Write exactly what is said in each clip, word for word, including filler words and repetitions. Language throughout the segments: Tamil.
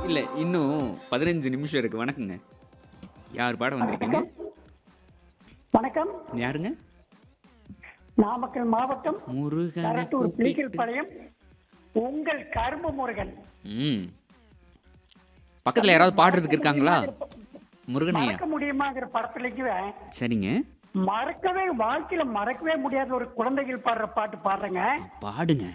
இல்ல இன்னும் பதினைந்து நிமிஷம் இருக்கு. வணக்கங்க. யார் பாட வந்திருக்கீங்க? வணக்கம். யாருங்க? நாமக்கல் மாவட்டம் முருகனை கரட்டூர் கூப்பிட்டு. பிளிக்கல் பாளையம் உங்கள் கரும்பு முருகன். ம். பக்கத்துல யாராவது பாடுறதுக்கு இருக்காங்களா? முருகனையா? மறக்க முடியுமாங்கிற படத்துலக்கு சரிங்க. மறக்கவே வாழ்க்கையில மறக்கவே முடியாத ஒரு குழந்தைகள் பாடுற பாட்டு பாடுறேங்க. பாடுங்க.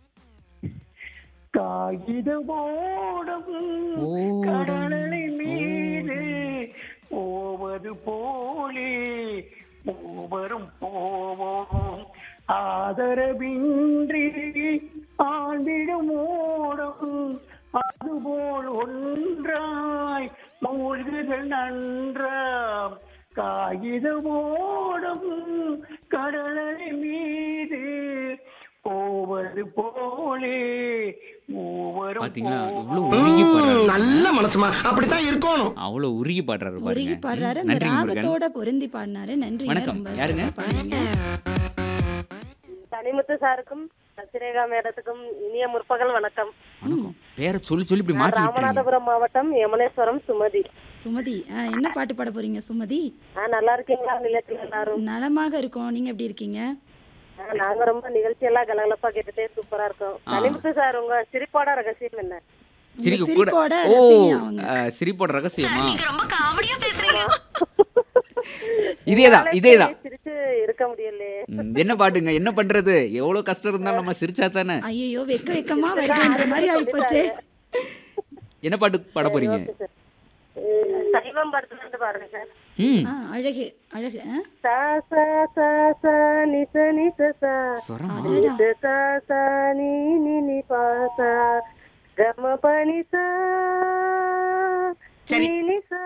காகித ஓடம் ஓடம் கடலை மீது போவது போலே மூவரும் போவோம் ஆதரவின்றி ஆண்டிடும் ஓடம் அதுபோல் ஒன்றாய் மூழ்குகள் நன்றாம் காகித ஓடம் கடலை மீது போவது போலே மூவரும் பாத்தீங்களா எவ்வளவு உருகி பாடுறாரு. நல்ல மனசுமா அப்படித்தான் இருக்கணும். அவ்வளவு உருகி பாடுறாரு உருகி பாருங்க. பாடுறாரு. ம், அந்த நன்றிங்க முருகன். ராகத்தோட பொருந்தி பாடினாரு. நன்றி. வணக்கம். யாருங்க? தனிமுத்து சாருக்கும் சசிரேகா மேடத்துக்கும் இனிய முற்பகல் வணக்கம். வணக்கம். பேரை சொல்லி சொல்லி இப்படி நான் மாத்தி விட்டுறீங்க. ராமநாதபுரம் மாவட்டம் யமுனேஸ்வரம் சுமதி. சுமதி, ஆ, என்ன பாட்டு பாட போறீங்க சுமதி? ஆ, நல்லா இருக்கீங்களா நிலத்தில் எல்லாரும்? நலமாக இருக்கோம். நீங்க எப்படி இருக்கீங்க? ஆ, நாங்க ரொம்ப நிகழ்ச்சி எல்லாம் கலகலப்பா கேட்டுட்டே சூப்பரா இருக்கோம். தனிமுத்து சார், உங்க சிரிப்போட ரகசியம் என்ன? சிரிக்க கூட. சிரிப்போட ஓ, ரகசியம் அவங்க. அ, சிரிப்போட ரகசியமா? இதேதான் இதேதான். சிரிச்சு இருக்க முடியலையே. ம், என்ன பாட்டுங்க? என்ன பண்றது? எவ்வளவு கஷ்டம் இருந்தாலும் நம்ம சிரிச்சா தானே. ஐயோ, வெக்க வெக்கமா வருதுன்ற மாதிரி ஆயிப்போச்சு. என்ன பாட்டு பாட போறீங்க? சைவம் படத்துல இருந்து பாருங்க சார். ம். ஆ, அழகு அழகு. ஆ, சா சா சா சா நி ச நி ச சா சொரமா? நி ச சா சா நி நி நி பா சா கம ப நி சா நி நி சா.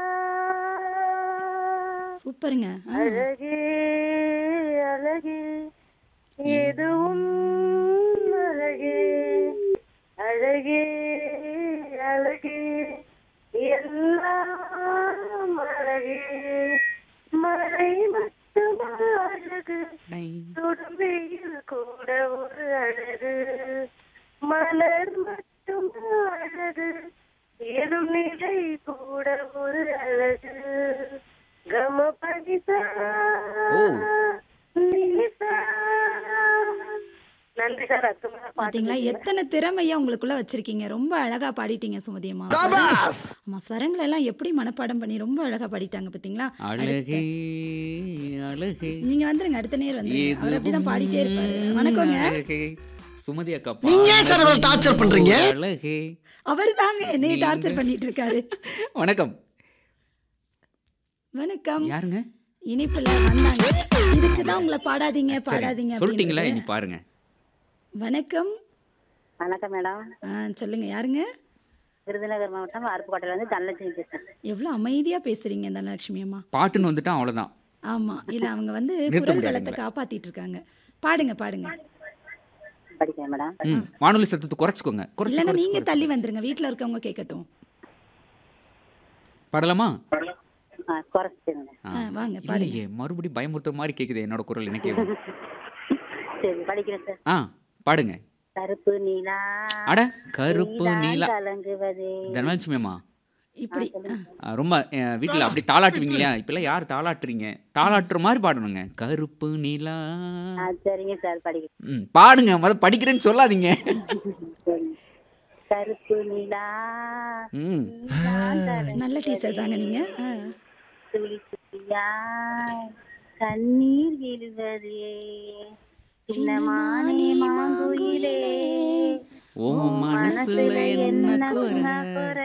சூப்பருங்க. ஆ, அழகே அழகே எதுவும் அழகே அழகே அழகே எல்லாம் அழகே மழை மட்டும் அழகு துடும்பியில் கூட ஒரு அழகு மலர் மட்டும் அழகு எதும் நிலை கூட ஒரு அழகு கம பனிசா நிசா. நன்றி சார். அற்புதமான பாட்டு. பாத்தீங்களா எத்தனை திறமையா உங்களுக்குள்ள வச்சிருக்கீங்க. ரொம்ப அழகா பாடிட்டீங்க சுமதி அம்மா. ஆமா, ஸ்வரங்களை எல்லாம் எப்படி மனப்பாடம் பண்ணி ரொம்ப அழகா பாடிட்டாங்க பாத்தீங்களா. அழகே அழகே நீங்க வந்துருங்க, அடுத்த நேரம் வந்துருங்க. அவர் அப்படிதான் பாடிட்டே இருப்பாரு. வணக்கங்க. அழகே. சுமதி அக்கா நீங்க ஏன் சார் இவ்வளவு டார்ச்சர் பண்றீங்க? அழகே. அவர் தாங்க என்னைய டார்ச்சர் பண்ணிட்டு இருக்காரு. வணக்கம். வணக்கம். யாருங்க? இனிப்புல வந்தாங்க. இதுக்குதான் உங்களை பாடாதீங்க பாடாதீங்க சொல்லிட்டீங்களா? அப்படின்றது. இனி பாருங்க. வணக்கம். வணக்கம் மேடம். ஆ, சொல்லுங்க யாருங்க? விருதுநகர் மாவட்டம் அருப்புக்கோட்டையில இருந்து தனலட்சுமி பேசுறேன். எவ்வளவு அமைதியா பேசுறீங்க தனலட்சுமி அம்மா. பாட்டுன்னு வந்துட்டா அவ்வளவுதான். ஆமா, இல்ல அவங்க வந்து நிறுத்த குரல் முடியாது வளத்தை காப்பாத்திட்டு இருக்காங்க. பாடுங்க பாடுங்க. படிக்கிறேன் மேடம். ம், வானொலி சத்தத்தை குறைச்சுக்கோங்க. குறைச்சு இல்லன்னா குறைச்சு நீங்க குறைச்சு. தள்ளி வந்துருங்க, வீட்ல இருக்கவங்க கேட்கட்டும். பாடலாமா? ஆ, குறைச்சிட்டேன். ஆ. ஆ, வாங்க பாடுங்க. இல்லையே, மறுபடியும் பயமுறுத்துற மாதிரி கேக்குது என்னோட குரல் எனக்கே. சரி, படிக்கிறேன் சார். ஆ, பாடுங்க. கருப்பு நீலா அட கருப்பு நீலா. கலங்குவதே. தனலட்சுமி அம்மா, இப்படி ஆ, ரொம்ப அஹ், வீட்டுல அப்படி தாளாட்டுவீங்க இல்லையா? இப்பெல்லாம் யார் தாளாட்டுறீங்க? தாளாட்டுற மாதிரி பாடணுங்க. கருப்பு நிலா. ஆ, சரிங்க சார், படிக்கிறேன். ம், பாடுங்க. முத படிக்கிறேன்னு சொல்லாதீங்க. சரி. கருப்பு நீலா ம். நல்ல டீச்சர் தாங்க நீங்க. ஆ. துளி துளியாய் கண்ணீர் விழுவதே சின்னமானே மாங்குயிலே ஓ மனசுல என்ன குறை?